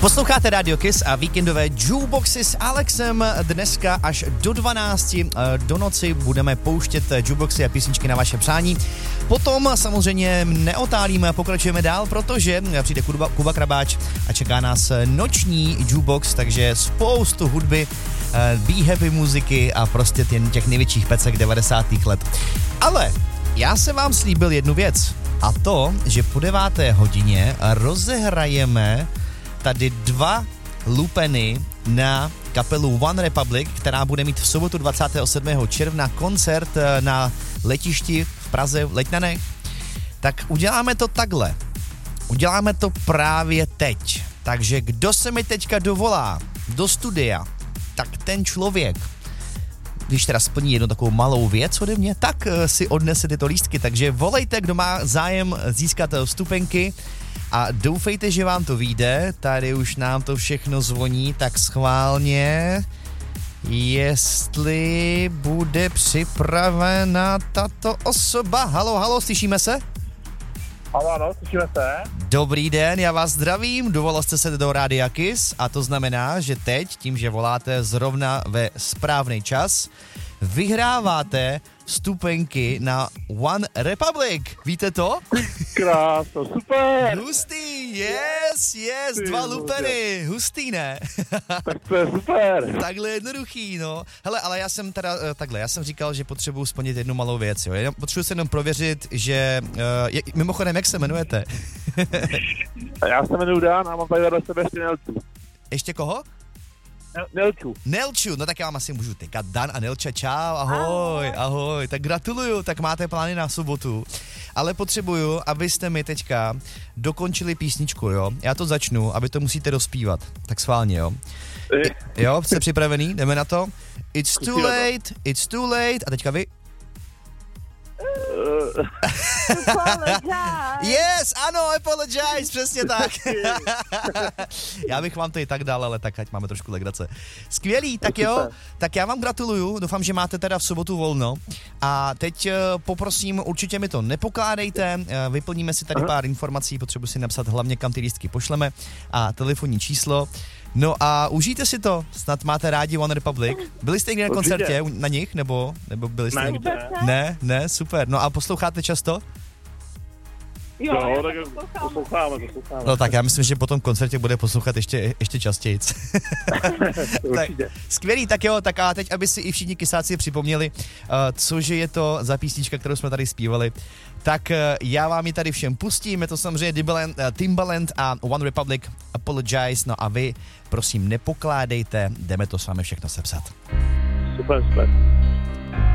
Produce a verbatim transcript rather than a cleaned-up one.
Posloucháte Radio Kiss a víkendové jukeboxy s Alexem. Dneska až do dvanácti do noci budeme pouštět jukeboxy a písničky na vaše přání. Potom samozřejmě neotálíme a pokračujeme dál, protože přijde Kuba, Kuba Krabáč a čeká nás noční jukebox, takže spoustu hudby, be happy muziky a prostě těch největších pecek devadesátých let. Ale já jsem vám slíbil jednu věc, a to, že po deváté hodině rozehrajeme tady dva lupeny na kapelu One Republic, která bude mít v sobotu dvacátého sedmého června koncert na letišti v Praze v Letňanech. Tak uděláme to takhle. Uděláme to právě teď. Takže kdo se mi teďka dovolá do studia, tak ten člověk, když teda splní jednu takovou malou věc ode mě, tak si odnese tyto lístky. Takže volejte, kdo má zájem získat vstupenky. A doufejte, že vám to vyjde, tady už nám to všechno zvoní, tak schválně, jestli bude připravena tato osoba. Halo, halo, slyšíme se? Halo, ano, slyšíme se. Dobrý den, já vás zdravím, dovolal jste se do Rádia Kiss a to znamená, že teď, tím, že voláte zrovna ve správný čas, vyhráváte vstupenky na One Republic. Víte to? Krásno, super. Hustý, yes, yes, Ty dva bože. lupeny, hustý, ne? Tak to je super. Takhle jednoduchý, no. Hele, ale já jsem teda, eh, takhle, já jsem říkal, že potřebuji splnit jednu malou věc, jo. Jenom, potřebuji se jenom prověřit, že, uh, je, mimochodem, jak se jmenujete? Já se jmenuji Dan a mám tady vedle sebe ještě Nelču. Ještě koho? Nel- Nelču. Nelču, no tak já vám asi můžu tykat. Dan a Nelča, čau, ahoj, ahoj, ahoj, tak gratuluju, tak máte plány na sobotu. Ale potřebuju, abyste mi teďka dokončili písničku, jo. Já to začnu, aby to musíte dospívat, tak schválně, jo. I, jo, jste připravený? Jdeme na to? It's too late, it's too late, a teďka vy. Yes, ano, apologize, přesně tak. Já bych vám to i tak dal, ale tak ať máme trošku legrace. Skvělý, tak jo, tak já vám gratuluju, doufám, že máte teda v sobotu volno. A teď poprosím, určitě mi to nepokládejte, vyplníme si tady pár informací, potřebuji si napsat hlavně, kam ty lístky pošleme a telefonní číslo. No a užijte si to, snad máte rádi One Republic. Byli jste někdy na koncertě na nich, nebo, nebo byli jste Ne, někdy? ne. Ne, ne, super. No a posloucháte často? Jo, no, tak posloucháme, posloucháme. No tak já myslím, že po tom koncertě bude poslouchat ještě, ještě častěji. Určitě. Skvělý, tak jo, tak a teď, aby si i všichni kysáci připomněli, uh, cože je to za písnička, kterou jsme tady zpívali, tak uh, já vám ji tady všem pustím, je to samozřejmě Timbaland, uh, Timbaland a One Republic, Apologize, no a vy, prosím, nepokládejte, jdeme to s vámi všechno sepsat. Super, super.